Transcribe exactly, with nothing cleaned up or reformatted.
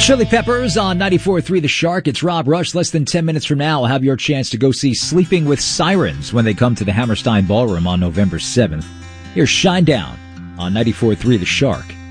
Chili Peppers on ninety-four point three The Shark. It's Rob Rush. Less than ten minutes from now, I'll have your chance to go see Sleeping with Sirens when they come to the Hammerstein Ballroom on November seventh. Here's Shinedown on ninety-four point three The Shark.